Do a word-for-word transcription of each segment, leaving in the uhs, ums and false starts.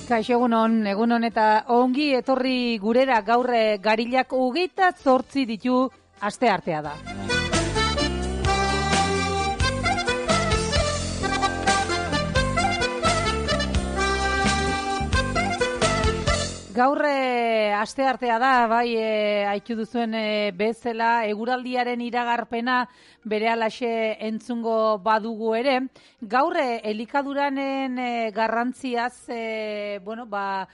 Kaixo egunon, egunon eta ongi etorri gurera gaur garilak hogeita zortzi ditu asteartea da. Gaur e, asteartea da, bai, e, haitu duzuen e, bezala, eguraldiaren iragarpena berehalaxe entzungo badugu ere. Gaur e, elikaduranen e, garrantziaz, e, bueno, ba,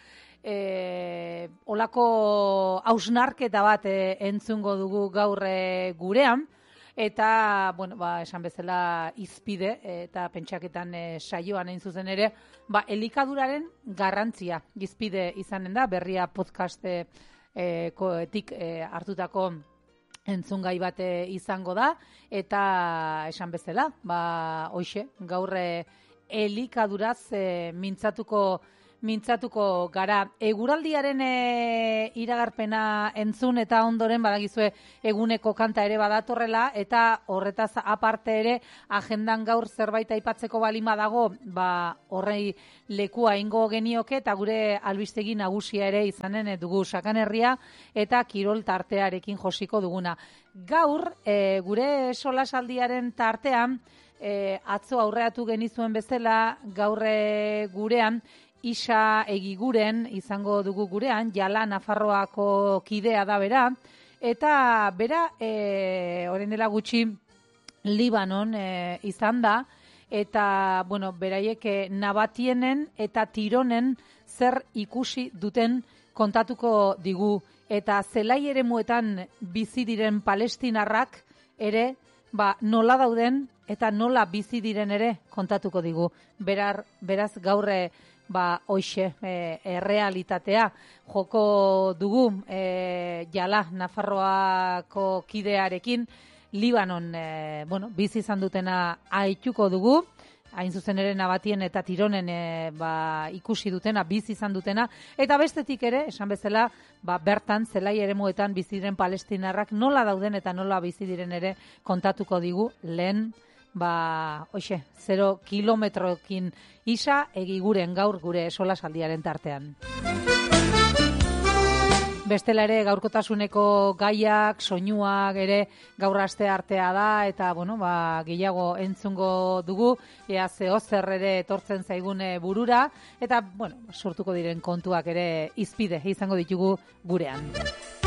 e, olako hausnarketa bat e, entzungo dugu gaur e, gurean. Eta, bueno, ba, esan bezala izpide eta pentsaketan e, saioan egin zuzen ere, ba, elikaduraren garrantzia izpide izanen da, berria podcast e, koetik e, hartutako entzungai bat e, izango da, eta esan bezala, ba, hoxe, gaur e, elikaduraz e, mintzatuko mintzatuko gara. Eguraldiaren e, iragarpena entzun eta ondoren badagizue eguneko kanta ere badatorrela, eta horretaz aparte ere agendan gaur zerbait aipatzeko balima dago, ba, horrei lekua ingo genioke eta gure albistegi nagusia ere izanen dugu Sakanerria eta kirol tartearekin josiko duguna. Gaur, e, gure solasaldiaren tartean, e, atzo aurreatu genizuen bezala, gaur e, gurean, Isa Egiguren izango dugu gurean, Jala Nafarroako kidea da bera, eta bera, e, orain dela gutxi, Libanon e, izan da, eta, bueno, beraiek e, Nabatienen eta Tironen zer ikusi duten kontatuko digu, eta zelai eremuetan bizi diren palestinarrak ere, ba, nola dauden eta nola bizi diren ere kontatuko digu. Berar, beraz gaurre, ba, hoxe, e, errealitatea joko dugu e, Jala Nafarroako kidearekin Libanon, e, bueno, bizi izan dutena aituko dugu, hain zuzen ere Nabatien eta Tironen e, ba, ikusi dutena, bizi izan dutena, eta bestetik ere, esan bezala, ba, bertan, zelai eremuetan bizi diren palestinarrak nola dauden eta nola bizi diren ere kontatuko digu lehen, ba, hoxe, zero kilometrokin Isa Egiguren gaur gure solasaldiaren tartean. Bestela ere gaurkotasuneko gaiak, soinuak ere gaur asteartea da, eta bueno, ba, gehiago entzungo dugu, ea zeo zer ere etortzen zaigun burura, eta bueno, sortuko diren kontuak ere izpide izango ditugu gurean.